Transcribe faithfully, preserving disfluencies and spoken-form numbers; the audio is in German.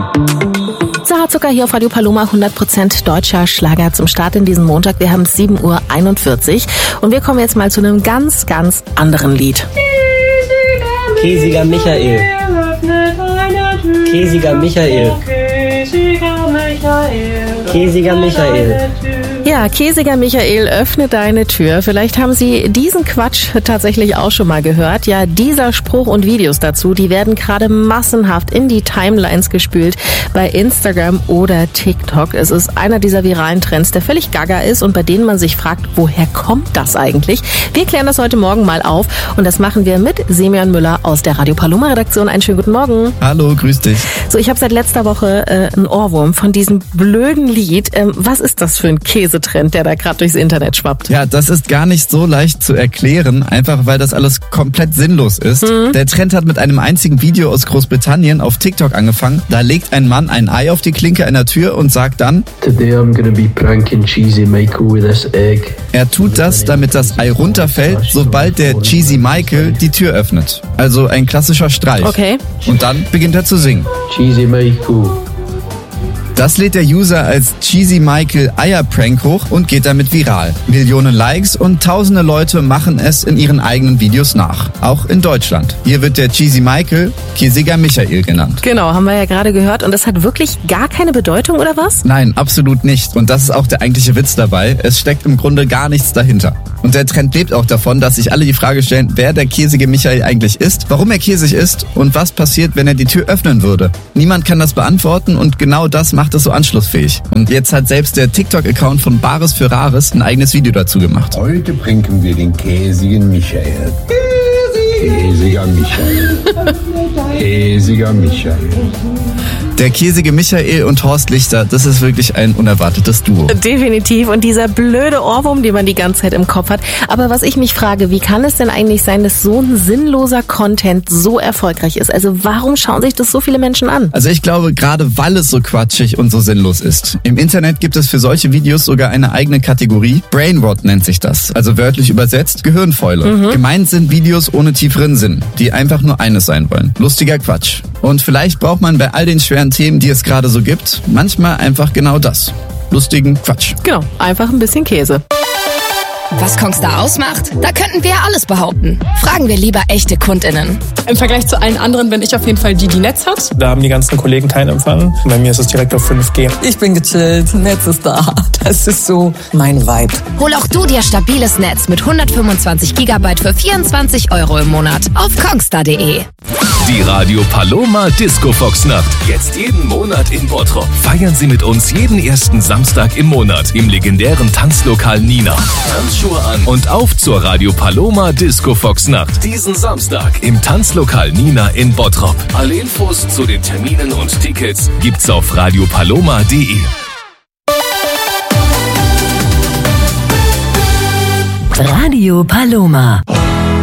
Sarah Zucker hier auf Radio Paloma, hundert Prozent deutscher Schlager zum Start in diesen Montag. Wir haben sieben Uhr einundvierzig und wir kommen jetzt mal zu einem ganz, ganz anderen Lied. Käsiger Michael. Käsiger Michael. Käsiger Michael. Ja, Käsiger Michael, öffne deine Tür. Vielleicht haben Sie diesen Quatsch tatsächlich auch schon mal gehört. Ja, dieser Spruch und Videos dazu, die werden gerade massenhaft in die Timelines gespült bei Instagram oder TikTok. Es ist einer dieser viralen Trends, der völlig gaga ist und bei denen man sich fragt, woher kommt das eigentlich? Wir klären das heute Morgen mal auf und das machen wir mit Semyon Müller aus der Radio Paloma Redaktion. Einen schönen guten Morgen. Hallo, grüß dich. So, ich habe seit letzter Woche äh, einen Ohrwurm von diesem blöden Lied. Ähm, was ist das für ein Käsetrend, der da gerade durchs Internet schwappt? Ja, das ist gar nicht so leicht zu erklären, einfach weil das alles komplett sinnlos ist. Mhm. Der Trend hat mit einem einzigen Video aus Großbritannien auf TikTok angefangen. Da legt ein Mann ein Ei auf die Klinke einer Tür und sagt dann: Today I'm gonna be pranking Cheesy Michael with this egg. Er tut das, damit das Ei runterfällt, sobald der Cheesy Michael die Tür öffnet. Also ein klassischer Streich. Okay. Und dann beginnt er zu singen. Cheesy Michael. Das lädt der User als Cheesy Michael Eierprank hoch und geht damit viral. Millionen Likes und tausende Leute machen es in ihren eigenen Videos nach. Auch in Deutschland. Hier wird der Cheesy Michael Käsiger Michael genannt. Genau, haben wir ja gerade gehört. Und das hat wirklich gar keine Bedeutung, oder was? Nein, absolut nicht. Und das ist auch der eigentliche Witz dabei. Es steckt im Grunde gar nichts dahinter. Und der Trend lebt auch davon, dass sich alle die Frage stellen, wer der käsige Michael eigentlich ist, warum er käsig ist und was passiert, wenn er die Tür öffnen würde. Niemand kann das beantworten und genau das macht es so anschlussfähig. Und jetzt hat selbst der TikTok-Account von Bares für Rares ein eigenes Video dazu gemacht. Heute pranken wir den käsigen Michael. Käsiger Michael. Käsiger Michael. Der käsige Michael und Horst Lichter, das ist wirklich ein unerwartetes Duo. Definitiv. Und dieser blöde Ohrwurm, den man die ganze Zeit im Kopf hat. Aber was ich mich frage, wie kann es denn eigentlich sein, dass so ein sinnloser Content so erfolgreich ist? Also warum schauen sich das so viele Menschen an? Also ich glaube, gerade weil es so quatschig und so sinnlos ist. Im Internet gibt es für solche Videos sogar eine eigene Kategorie. Brainrot nennt sich das. Also wörtlich übersetzt Gehirnfäule. Mhm. Gemeint sind Videos ohne tieferen Sinn, die einfach nur eines sein wollen. Lustiger Quatsch. Und vielleicht braucht man bei all den schweren Themen, die es gerade so gibt, manchmal einfach genau das. Lustigen Quatsch. Genau, einfach ein bisschen Käse. Was Kongstar ausmacht? Da könnten wir ja alles behaupten. Fragen wir lieber echte KundInnen. Im Vergleich zu allen anderen bin ich auf jeden Fall die, die Netz hat. Da haben die ganzen Kollegen keinen Empfang. Bei mir ist es direkt auf fünf G. Ich bin gechillt, Netz ist da. Das ist so mein Vibe. Hol auch du dir stabiles Netz mit hundertfünfundzwanzig Gigabyte für vierundzwanzig Euro im Monat auf kongstar punkt de. Die Radio Paloma Disco Fox Nacht. Jetzt jeden Monat in Bottrop. Feiern Sie mit uns jeden ersten Samstag im Monat im legendären Tanzlokal Nina. Tanzschuhe an und auf zur Radio Paloma Disco Fox Nacht. Diesen Samstag im Tanzlokal Nina in Bottrop. Alle Infos zu den Terminen und Tickets gibt's auf radiopaloma punkt de. Radio Paloma.